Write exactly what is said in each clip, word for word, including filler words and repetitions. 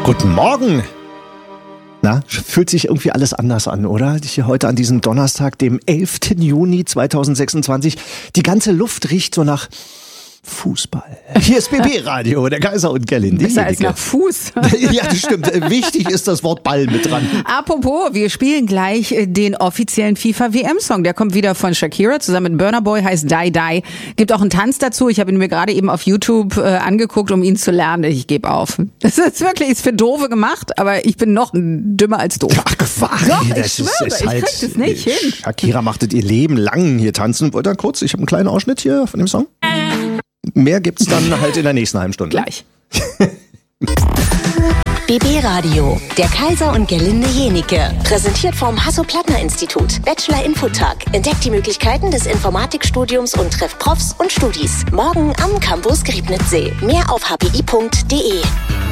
Guten Morgen. Na, fühlt sich irgendwie alles anders an, oder? Hier heute an diesem Donnerstag, dem elften Juni zweitausendsechsundzwanzig. Die ganze Luft riecht so nach Fußball. Hier ist B B-Radio, der Kaiser und Gerlinde. Besser als nach Fuß. Ja, das stimmt. Wichtig ist das Wort Ball mit dran. Apropos, wir spielen gleich den offiziellen FIFA-W M-Song. Der kommt wieder von Shakira zusammen mit Burna Boy, heißt Die Die. Gibt auch einen Tanz dazu. Ich habe ihn mir gerade eben auf YouTube äh, angeguckt, um ihn zu lernen. Ich gebe auf. Das ist wirklich ist für Doofe gemacht, aber ich bin noch dümmer als doof. Ach, Quatsch. Doch, ich das schwöre, ist, ist ich halt, krieg das nicht hin. Shakira machtet ihr Leben lang hier tanzen. Wollt ihr kurz? Ich habe einen kleinen Ausschnitt hier von dem Song. Mehr gibt's dann halt in der nächsten halben Stunde. Gleich. B B-Radio, der Kaiser und Gerlinde Jenike. Präsentiert vom Hasso-Plattner-Institut. Bachelor-Infotag. Entdeckt die Möglichkeiten des Informatikstudiums und trefft Profs und Studis. Morgen am Campus Griebnitzsee. Mehr auf h p i punkt d e.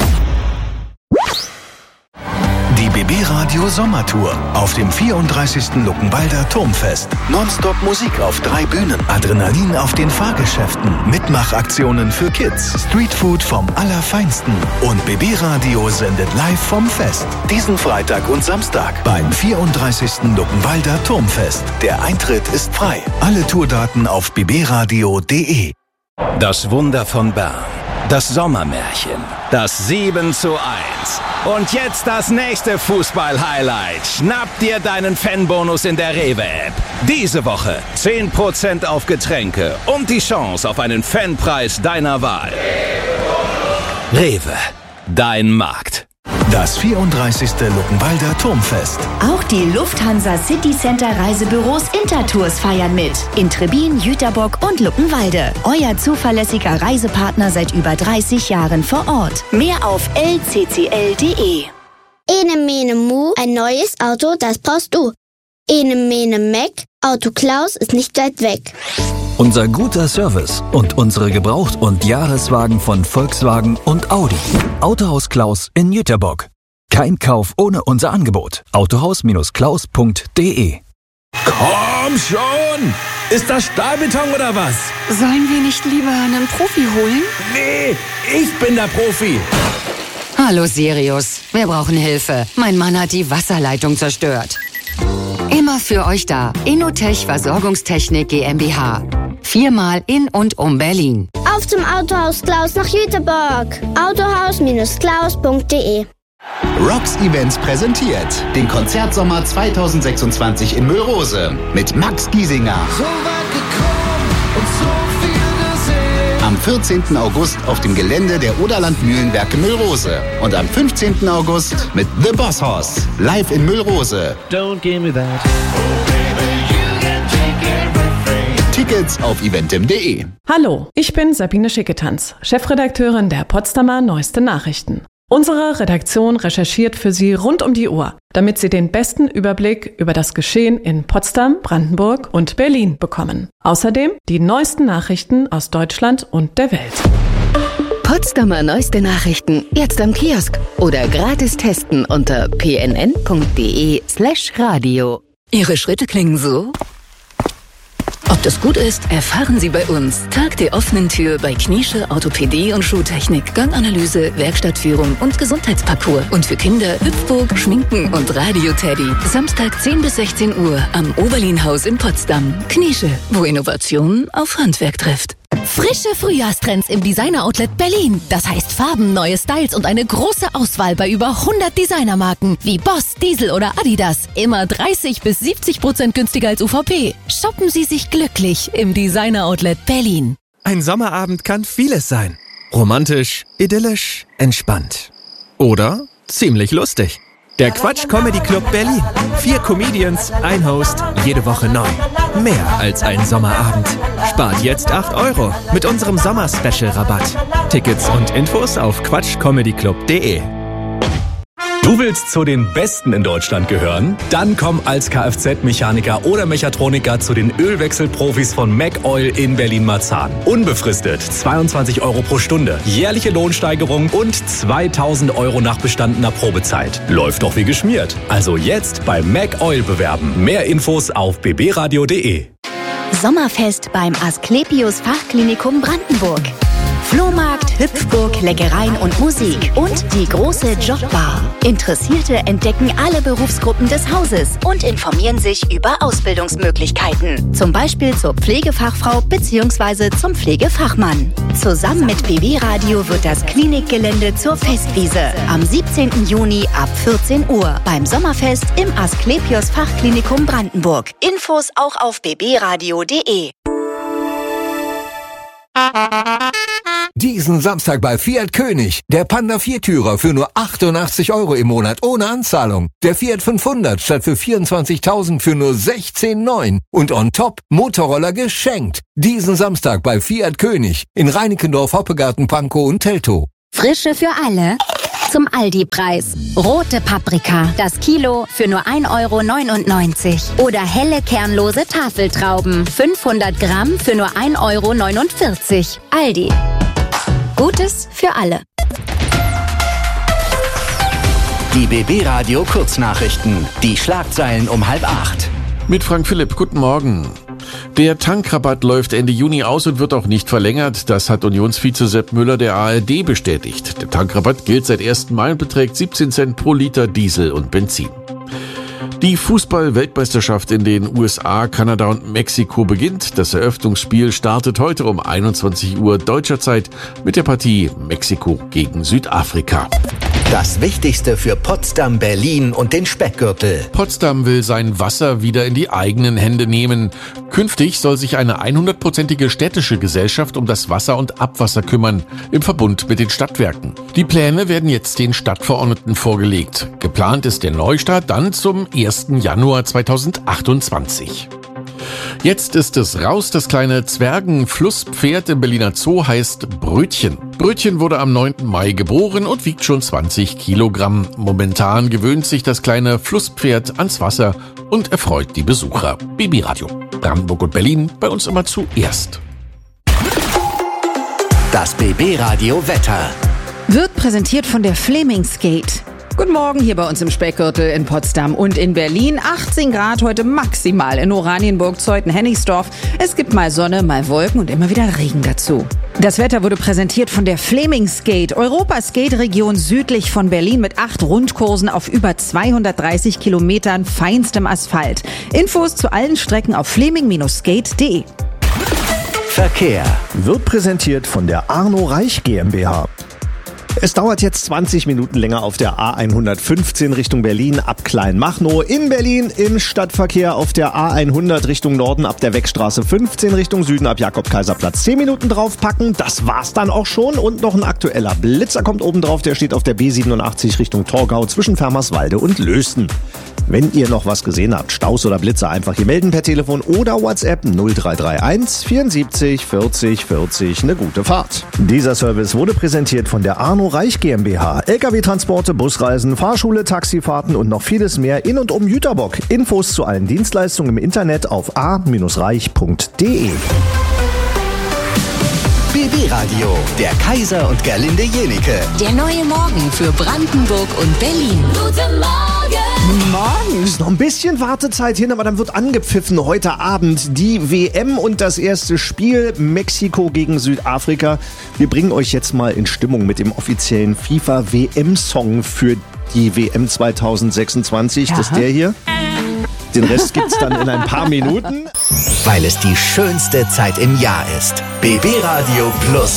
Die B B-Radio Sommertour auf dem vierunddreißigsten Luckenwalder Turmfest. Nonstop Musik auf drei Bühnen, Adrenalin auf den Fahrgeschäften, Mitmachaktionen für Kids, Streetfood vom Allerfeinsten und B B-Radio sendet live vom Fest. Diesen Freitag und Samstag beim vierunddreißigsten Luckenwalder Turmfest. Der Eintritt ist frei. Alle Tourdaten auf b b radio punkt d e. Das Wunder von Bern. Das Sommermärchen. Das sieben zu eins. Und jetzt das nächste Fußball-Highlight. Schnapp dir deinen Fanbonus in der Rewe-App. Diese Woche zehn Prozent auf Getränke und die Chance auf einen Fanpreis deiner Wahl. Rewe, dein Markt. Das vierunddreißigste Luckenwalder Turmfest. Auch die Lufthansa City Center Reisebüros Intertours feiern mit. In Trebin, Jüterbock und Luckenwalde. Euer zuverlässiger Reisepartner seit über dreißig Jahren vor Ort. Mehr auf l c c l punkt d e. Ene mene mu, ein neues Auto, das brauchst du. Ene mene meck, Auto Klaus ist nicht weit weg. Unser guter Service und unsere Gebraucht- und Jahreswagen von Volkswagen und Audi. Autohaus Klaus in Jüterbock. Kein Kauf ohne unser Angebot. autohaus Klaus punkt d e. Komm schon! Ist das Stahlbeton oder was? Sollen wir nicht lieber einen Profi holen? Nee, ich bin der Profi. Hallo Sirius, wir brauchen Hilfe. Mein Mann hat die Wasserleitung zerstört. Immer für euch da. Innotech Versorgungstechnik GmbH. Viermal in und um Berlin. Auf zum Autohaus Klaus nach Jüterbock. autohaus Klaus punkt d e. Rocks Events präsentiert den Konzertsommer zweitausendsechsundzwanzig in Müllrose mit Max Giesinger. So weit gekommen und so viel gesehen. Am vierzehnten August auf dem Gelände der Oderland Mühlenwerke Müllrose. Und am fünfzehnten August mit The Boss Hoss. Live in Müllrose. Don't give me that. Tickets auf eventim punkt d e. Hallo, ich bin Sabine Schicketanz, Chefredakteurin der Potsdamer Neueste Nachrichten. Unsere Redaktion recherchiert für Sie rund um die Uhr, damit Sie den besten Überblick über das Geschehen in Potsdam, Brandenburg und Berlin bekommen. Außerdem die neuesten Nachrichten aus Deutschland und der Welt. Potsdamer Neueste Nachrichten jetzt am Kiosk oder gratis testen unter p n n punkt d e slash radio. Ihre Schritte klingen so? Ob das gut ist, erfahren Sie bei uns. Tag der offenen Tür bei Kniesche Orthopädie und Schuhtechnik, Ganganalyse, Werkstattführung und Gesundheitsparcours. Und für Kinder Hüpfburg, Schminken und Radio-Teddy. Samstag zehn bis sechzehn Uhr am Oberlin-Haus in Potsdam. Kniesche, wo Innovation auf Handwerk trifft. Frische Frühjahrstrends im Designer-Outlet Berlin. Das heißt Farben, neue Styles und eine große Auswahl bei über hundert Designermarken wie Boss, Diesel oder Adidas. Immer dreißig bis siebzig Prozent günstiger als U V P. Shoppen Sie sich glücklich im Designer-Outlet Berlin. Ein Sommerabend kann vieles sein. Romantisch, idyllisch, entspannt. Oder ziemlich lustig. Der Quatsch Comedy Club Berlin. Vier Comedians, ein Host, jede Woche neu. Mehr als ein Sommerabend. Spart jetzt acht Euro mit unserem Sommer-Special-Rabatt. Tickets und Infos auf quatsch comedy club punkt d e. Du willst zu den Besten in Deutschland gehören? Dann komm als Kfz-Mechaniker oder Mechatroniker zu den Ölwechselprofis von MacOil in Berlin-Marzahn. Unbefristet zweiundzwanzig Euro pro Stunde, jährliche Lohnsteigerung und zweitausend Euro nach bestandener Probezeit. Läuft doch wie geschmiert. Also jetzt bei MacOil bewerben. Mehr Infos auf b b radio punkt d e. Sommerfest beim Asklepios Fachklinikum Brandenburg. Flohmarkt, Hüpfburg, Leckereien und Musik und die große Jobbar. Interessierte entdecken alle Berufsgruppen des Hauses und informieren sich über Ausbildungsmöglichkeiten. Zum Beispiel zur Pflegefachfrau bzw. zum Pflegefachmann. Zusammen mit B B Radio wird das Klinikgelände zur Festwiese am siebzehnten Juni ab vierzehn Uhr beim Sommerfest im Asklepios Fachklinikum Brandenburg. Infos auch auf b b radio punkt d e. Diesen Samstag bei Fiat König. Der Panda Viertürer für nur achtundachtzig Euro im Monat ohne Anzahlung. Der Fiat fünfhundert statt für vierundzwanzigtausend für nur sechzehn Komma neun. Und on top Motorroller geschenkt. Diesen Samstag bei Fiat König in Reinickendorf, Hoppegarten, Pankow und Teltow. Frische für alle. Zum Aldi-Preis. Rote Paprika, das Kilo für nur ein Euro neunundneunzig. Oder helle kernlose Tafeltrauben, fünfhundert Gramm für nur ein Euro neunundvierzig. Aldi. Gutes für alle. Die B B Radio Kurznachrichten. Die Schlagzeilen um halb acht. Mit Frank Philipp, guten Morgen. Der Tankrabatt läuft Ende Juni aus und wird auch nicht verlängert. Das hat Unionsvize Sepp Müller der A R D bestätigt. Der Tankrabatt gilt seit ersten Mai und beträgt siebzehn Cent pro Liter Diesel und Benzin. Die Fußball-Weltmeisterschaft in den U S A, Kanada und Mexiko beginnt. Das Eröffnungsspiel startet heute um einundzwanzig Uhr deutscher Zeit mit der Partie Mexiko gegen Südafrika. Das Wichtigste für Potsdam, Berlin und den Speckgürtel. Potsdam will sein Wasser wieder in die eigenen Hände nehmen. Künftig soll sich eine hundertprozentige städtische Gesellschaft um das Wasser und Abwasser kümmern, im Verbund mit den Stadtwerken. Die Pläne werden jetzt den Stadtverordneten vorgelegt. Geplant ist der Neustart dann zum ersten Januar zweitausendachtundzwanzig. Jetzt ist es raus, das kleine Zwergenflusspferd im Berliner Zoo heißt Brötchen. Brötchen wurde am neunten Mai geboren und wiegt schon zwanzig Kilogramm. Momentan gewöhnt sich das kleine Flusspferd ans Wasser und erfreut die Besucher. B B Radio, Brandenburg und Berlin, bei uns immer zuerst. Das B B Radio Wetter. Wird präsentiert von der Flemingskate. Guten Morgen hier bei uns im Speckgürtel in Potsdam und in Berlin. achtzehn Grad heute maximal in Oranienburg, Zeuthen, Hennigsdorf. Es gibt mal Sonne, mal Wolken und immer wieder Regen dazu. Das Wetter wurde präsentiert von der Flemingskate, Europas Skate-Region südlich von Berlin mit acht Rundkursen auf über zweihundertdreißig Kilometern feinstem Asphalt. Infos zu allen Strecken auf fleming Skate punkt de. Verkehr wird präsentiert von der Arno Reich GmbH. Es dauert jetzt zwanzig Minuten länger auf der A hundertfünfzehn Richtung Berlin ab Kleinmachnow. In Berlin im Stadtverkehr auf der A hundert Richtung Norden ab der Weckstraße fünfzehn Richtung Süden ab Jakob-Kaiser-Platz zehn Minuten draufpacken. Das war's dann auch schon. Und noch ein aktueller Blitzer kommt oben drauf. Der steht auf der B siebenundachtzig Richtung Torgau zwischen Fermerswalde und Lösten. Wenn ihr noch was gesehen habt, Staus oder Blitzer, einfach hier melden per Telefon oder WhatsApp null drei drei eins vierundsiebzig vierzig vierzig. Eine gute Fahrt. Dieser Service wurde präsentiert von der Arno Reich GmbH. L K W-Transporte, Busreisen, Fahrschule, Taxifahrten und noch vieles mehr in und um Jüterbock. Infos zu allen Dienstleistungen im Internet auf a reich punkt de. B B Radio, der Kaiser und Gerlinde Jenike. Der neue Morgen für Brandenburg und Berlin. Guten Morgen! Morgen ist noch ein bisschen Wartezeit hin, aber dann wird angepfiffen heute Abend die W M und das erste Spiel Mexiko gegen Südafrika. Wir bringen euch jetzt mal in Stimmung mit dem offiziellen FIFA-W M-Song für die W M zweitausendsechsundzwanzig. Das ist der hier. Den Rest gibt's dann in ein paar Minuten. Weil es die schönste Zeit im Jahr ist. B B Radio Plus.